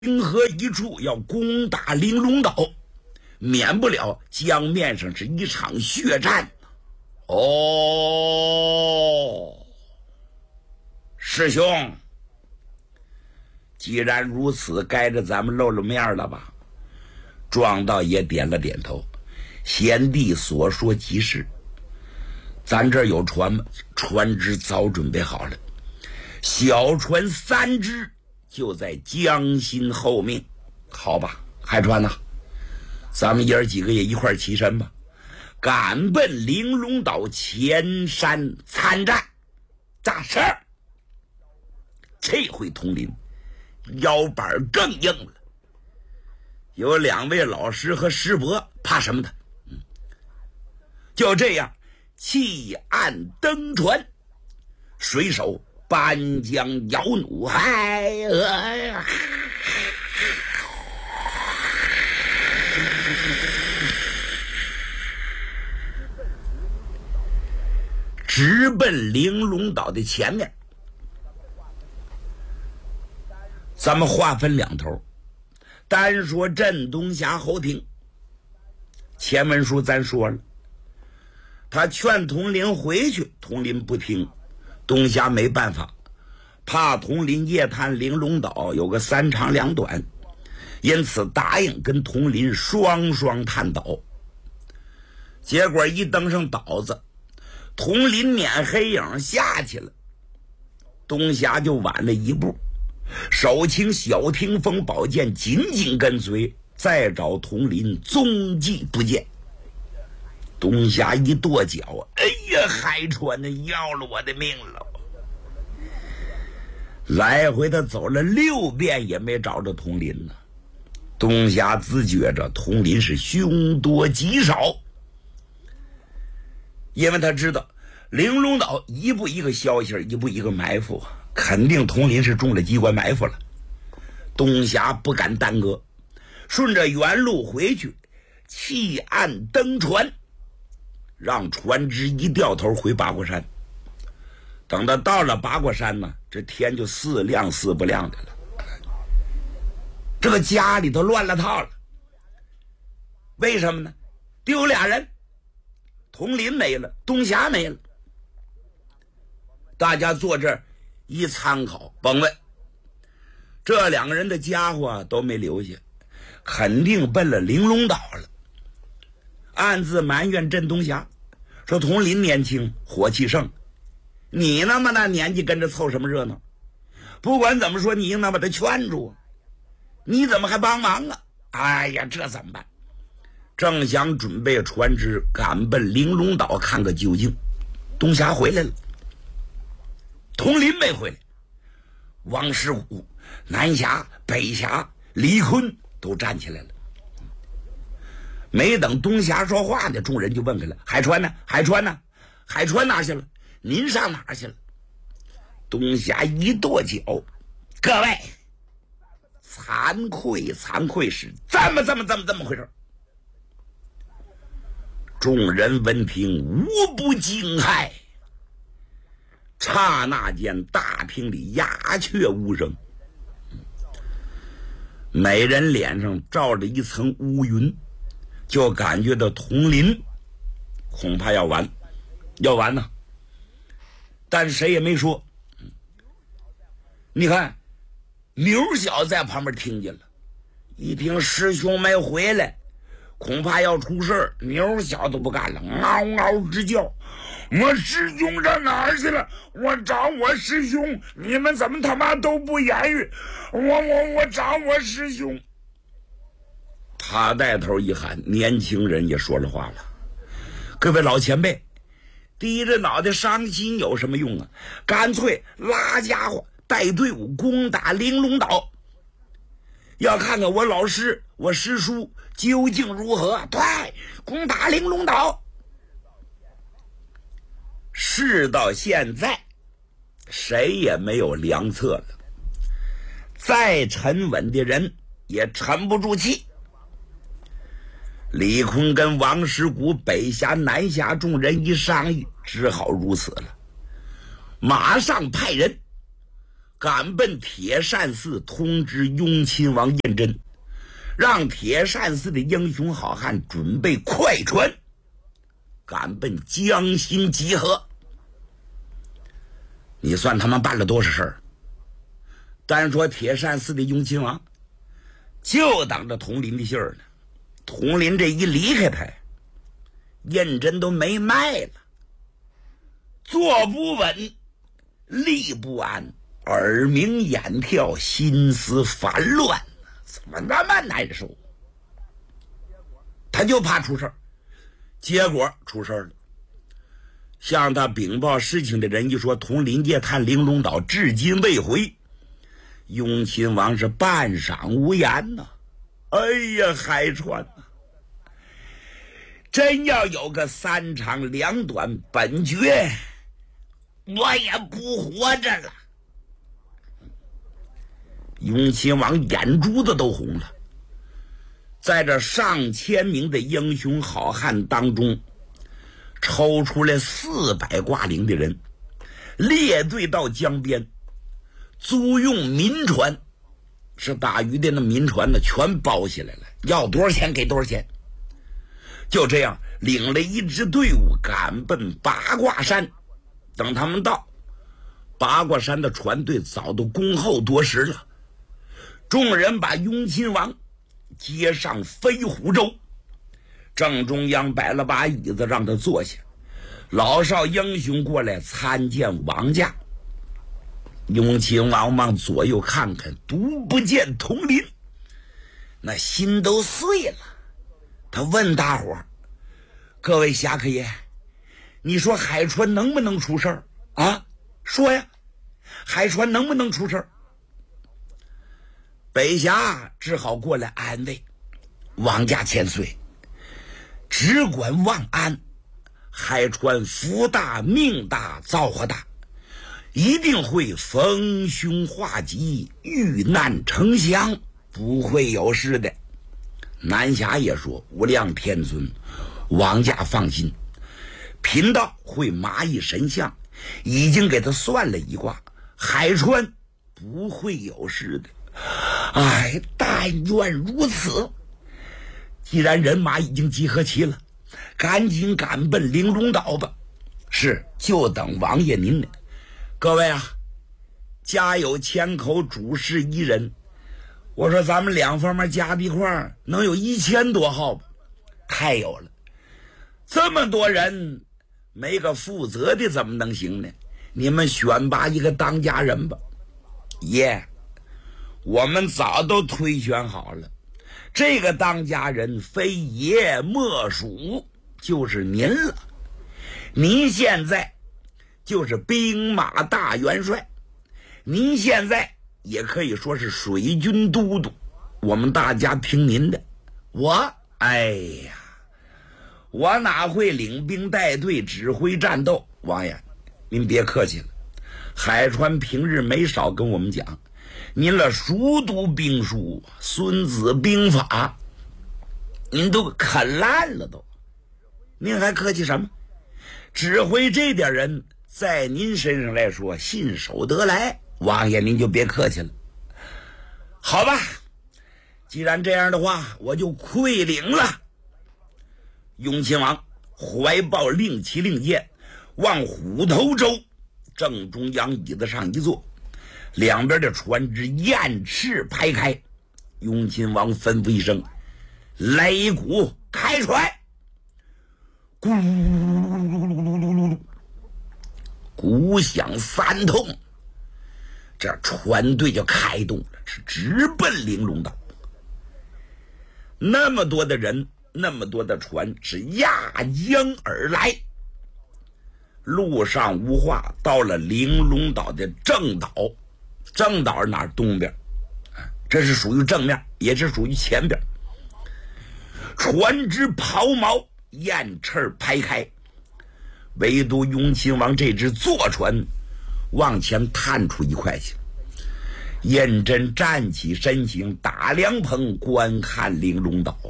兵合一处，要攻打玲珑岛，免不了江面上是一场血战。哦，师兄，既然如此，该着咱们露面了吧？庄道也点了点头。贤弟所说极是，咱这儿有船吗？船只早准备好了，小船3只就在江心后面。好吧，海川呐，咱们爷儿几个也一块起身吧，赶奔玲珑岛前山参战。大事儿，这回统领腰板更硬了，有2位老师和师伯，怕什么的？就这样，弃岸登船，水手搬江摇弩，直奔玲珑岛的前面。咱们划分2头，单说镇东峡侯廷。前文书咱说了，他劝统领回去，统领不听，东峡没办法，怕统领夜探玲珑岛有个3长2短，因此答应跟统领双探岛。结果一登上岛子，统领撵黑影下去了，东峡就晚了一步。手擎小听风宝剑紧紧跟随，再找统领踪迹不见。东峡一跺脚，哎呀，海川的要了我的命了！来回他走了6遍也没找着统领呢。东峡自觉着统领是凶多吉少，因为他知道玲珑岛一步一个消息，一步一个埋伏，肯定统领是中了机关埋伏了。东峡不敢耽搁，顺着原路回去，弃岸登船，让船只一掉头回八卦山。等他到了八卦山呢，这天就4亮4不亮的了。这个家里头乱了套了，为什么呢？丢俩人，统领没了，东峡没了。大家坐这儿一参考，甭问，这2个人的家伙都没留下，肯定奔了玲珑岛了。暗自埋怨镇东峡，说统领年轻，火气盛，你那么大年纪跟着凑什么热闹？不管怎么说，你应当把他劝住，你怎么还帮忙啊？哎呀，这怎么办？正想准备船只赶奔玲珑岛看个究竟，东峡回来了，统领没回来。王师古、南峡、北峡、李坤都站起来了。没等东峡说话呢，众人就问开了：海川呢？海川呢？海川哪去了？您上哪去了？东峡一跺脚：各位，惭愧是这么回事。众人闻听无不惊骇，刹那间大厅里鸦雀无声，每人脸上罩着一层乌云，就感觉到统领恐怕要完呢。但谁也没说。你看牛小在旁边听见了，一听师兄没回来，恐怕要出事，牛小都不干了，嗷嗷直叫：我师兄上哪儿去了？我找我师兄，你们怎么他妈都不言语？我找我师兄。他带头一喊，年轻人也说了话了：各位老前辈，低着脑袋伤心有什么用啊？干脆拉家伙带队伍攻打玲珑岛，要看看我老师我师叔究竟如何。对，攻打玲珑岛。事到现在，谁也没有良策了，再沉稳的人也沉不住气。李坤跟王师古、北峡、南峡众人一商议，只好如此了。马上派人赶奔铁扇寺通知雍亲王胤禛，让铁扇寺的英雄好汉准备快船，赶奔江心集合。你算他们办了多少事儿？单说铁扇寺的雍亲王，就等着佟林的信儿呢。佟林这一离开他，胤禛都没脉了，坐不稳，力不安，耳鸣眼跳，心思烦乱，怎么那么难受？他就怕出事儿，结果出事儿了。向他禀报事情的人一说，佟林夜探玲珑岛至今未回。雍亲王是半晌无言呐。哎呀，海川呐，真要有个3长2短，本爵我也不活着了。雍亲王眼珠子都红了。在这上千名的英雄好汉当中，抽出来400挂零的人，列队到江边，租用民船，是打鱼的那民船呢，全包下来了，要多少钱给多少钱。就这样领了一支队伍赶奔八卦山。等他们到八卦山的船队早都恭候多时了。众人把雍亲王接上飞虎舟，正中央摆了把椅子让他坐下，老少英雄过来参见王驾。雍亲王往左右看看，独不见佟林，那心都碎了。他问大伙儿：各位侠客爷，你说海川能不能出事儿啊？说呀，海川能不能出事儿？北侠只好过来安慰：王家千岁，只管望安，海川福大命大造化大，一定会逢凶化吉，遇难成祥，不会有事的。南侠也说：无量天尊，王家放心，贫道会蚂蚁神相，已经给他算了一卦，海川不会有事的。哎，但愿如此。既然人马已经集合齐了，赶紧赶奔玲珑岛吧。是，就等王爷您呢。各位啊，家有千口，主事一人。我说咱们两方面加一块儿能有1000多号吧？太有了，这么多人没个负责的怎么能行呢？你们选拔一个当家人吧。爷，我们早都推选好了，这个当家人非爷莫属，就是您了。您现在就是兵马大元帅，您现在也可以说是水军都督，我们大家听您的。哎呀，我哪会领兵带队指挥战斗？王爷您别客气了，海川平日没少跟我们讲，您了熟读兵书，孙子兵法您都啃烂了都，您还客气什么？指挥这点人在您身上来说信手得来，王爷您就别客气了。好吧，既然这样的话，我就馈领了。雍亲王怀抱令旗令箭，往虎头洲正中央椅子上一坐，两边的船只雁翅排开。雍亲王吩咐一声：擂鼓开船。咕噜噜噜噜噜噜，鼓响3通，这船队就开动了，是直奔玲珑岛。那么多的人，那么多的船是压江而来。路上无话，到了玲珑岛的正岛。正岛是哪儿？东边，这是属于正面，也是属于前边。船只抛锚，雁翅排开，唯独雍亲王这只坐船往前探出一块去。胤禛站起身形，打凉棚观看玲珑岛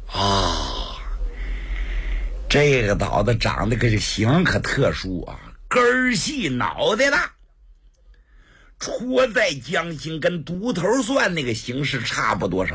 这个岛子长得可是形可特殊啊，根儿细脑袋大。 戳在江心，跟独头蒜那个形势差不多少。